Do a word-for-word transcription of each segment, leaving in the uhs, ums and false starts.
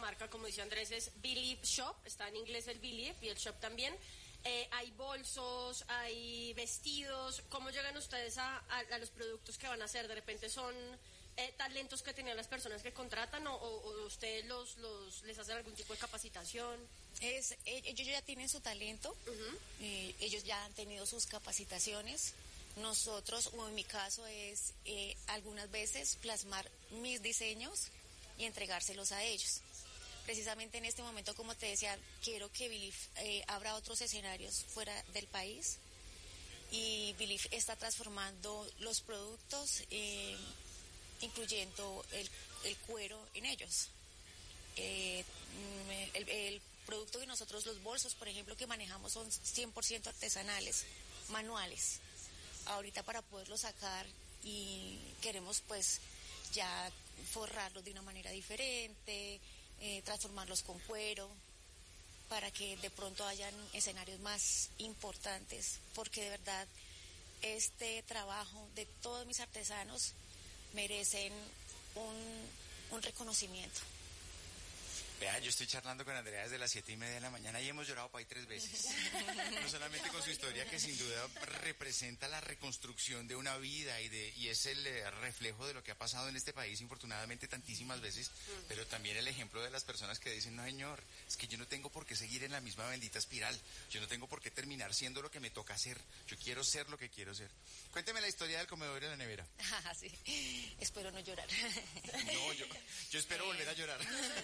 marca, como dice Andrés, es Believe Shop, está en inglés el Believe y el Shop también. Eh, hay bolsos, hay vestidos. ¿Cómo llegan ustedes a, a, a los productos que van a hacer? ¿De repente son eh, talentos que tenían las personas que contratan o, o, o ustedes los, los les hacen algún tipo de capacitación? Es, ellos ya tienen su talento, uh-huh. eh, ellos ya han tenido sus capacitaciones. Nosotros, o en mi caso, es eh, algunas veces plasmar mis diseños y entregárselos a ellos. Precisamente en este momento, como te decía, quiero que Believe eh, abra otros escenarios fuera del país y Believe está transformando los productos, eh, incluyendo el, el cuero en ellos. Eh, el, el producto que nosotros, los bolsos, por ejemplo, que manejamos son cien por ciento artesanales, manuales. Ahorita para poderlos sacar y queremos pues ya forrarlos de una manera diferente, Eh, transformarlos con cuero para que de pronto hayan escenarios más importantes, porque de verdad este trabajo de todos mis artesanos merecen un, un reconocimiento. Vea, yo estoy charlando con Andrea desde las siete y media de la mañana y hemos llorado para ahí tres veces. No solamente con su historia, que sin duda representa la reconstrucción de una vida y de y es el eh, reflejo de lo que ha pasado en este país, infortunadamente, tantísimas veces, mm. pero también el ejemplo de las personas que dicen, no señor, es que yo no tengo por qué seguir en la misma bendita espiral, yo no tengo por qué terminar siendo lo que me toca ser, yo quiero ser lo que quiero ser. Cuénteme la historia del comedor y la nevera. Ah, sí, espero no llorar. No, yo, yo espero eh... volver a llorar.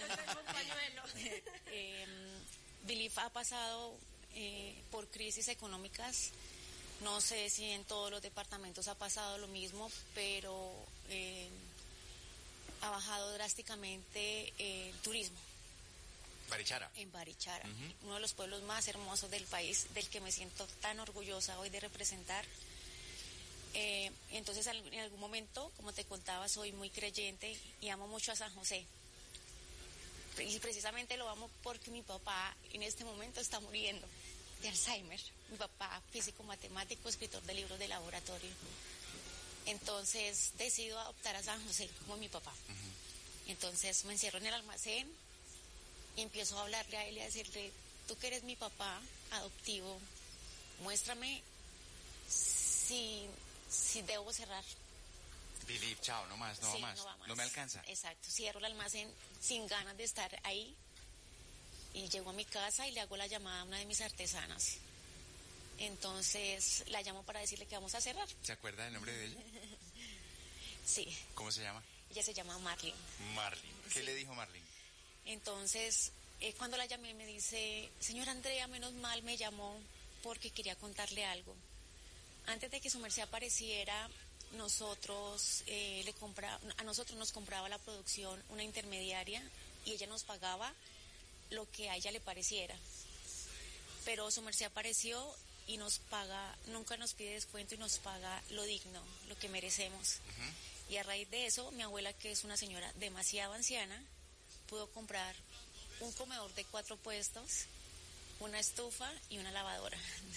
eh, Believe ha pasado eh, por crisis económicas. No sé si en todos los departamentos ha pasado lo mismo, pero eh, ha bajado drásticamente eh, el turismo. Barichara. En Barichara, uh-huh. uno de los pueblos más hermosos del país, del que me siento tan orgullosa hoy de representar. Eh, entonces, en algún momento, como te contaba, soy muy creyente y amo mucho a San José. Y precisamente lo amo porque mi papá en este momento está muriendo de Alzheimer. Mi papá, físico, matemático, escritor de libros de laboratorio. Entonces decido adoptar a San José como mi papá. Uh-huh. Entonces me encierro en el almacén y empiezo a hablarle a él y a decirle, tú que eres mi papá adoptivo, muéstrame si, si debo cerrar. Believe, chao, no más, no sí, va más. no va más, no me alcanza. Exacto, cierro el almacén sin ganas de estar ahí y llego a mi casa y le hago la llamada a una de mis artesanas. Entonces la llamo para decirle que vamos a cerrar. ¿Se acuerda del nombre de ella? Sí. ¿Cómo se llama? Ella se llama Marlene. Marlene. ¿Qué sí. le dijo Marlene? Entonces, eh, cuando la llamé me dice, señora Andrea, menos mal me llamó porque quería contarle algo. Antes de que su merced apareciera, nosotros eh, le compra, a nosotros nos compraba la producción una intermediaria y ella nos pagaba lo que a ella le pareciera. Pero su merced apareció y nos paga, nunca nos pide descuento y nos paga lo digno, lo que merecemos. Uh-huh. Y a raíz de eso, mi abuela, que es una señora demasiado anciana, pudo comprar un comedor de cuatro puestos, una estufa y una lavadora.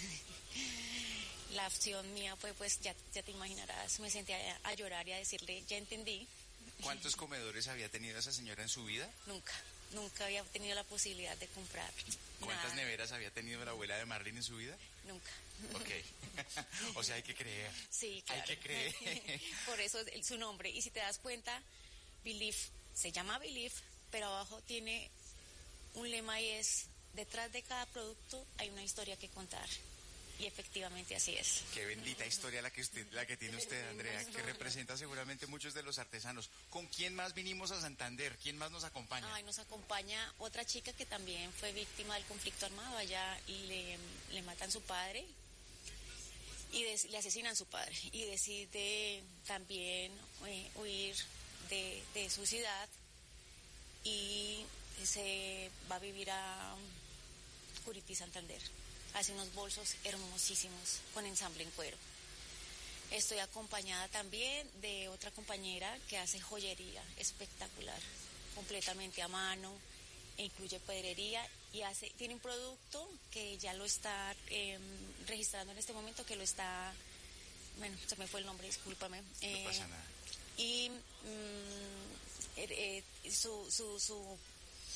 La opción mía fue, pues, ya, ya te imaginarás, me senté a, a llorar y a decirle, ya entendí. ¿Cuántos comedores había tenido esa señora en su vida? Nunca, nunca había tenido la posibilidad de comprar. ¿Cuántas nada. neveras había tenido la abuela de Marlene en su vida? Nunca. Ok. O sea, hay que creer. Sí, claro. Hay que creer. Por eso es su nombre. Y si te das cuenta, Believe, se llama Believe, pero abajo tiene un lema y es, detrás de cada producto hay una historia que contar. Y efectivamente así es. Qué bendita historia la que usted, la que tiene usted, Andrea, que representa seguramente muchos de los artesanos. ¿Con quién más vinimos a Santander? ¿Quién más nos acompaña? Ay, nos acompaña otra chica que también fue víctima del conflicto armado. Allá le, le matan su padre y des, le asesinan su padre. Y decide también eh, huir de, de su ciudad y se va a vivir a Curití, Santander. Hace unos bolsos hermosísimos con ensamble en cuero. Estoy acompañada también de otra compañera que hace joyería espectacular, completamente a mano, e incluye pedrería y hace, tiene un producto que ya lo está eh, registrando en este momento, que lo está, bueno, se me fue el nombre, discúlpame. Eh, no pasa nada. Y mm, eh, eh, su, su, su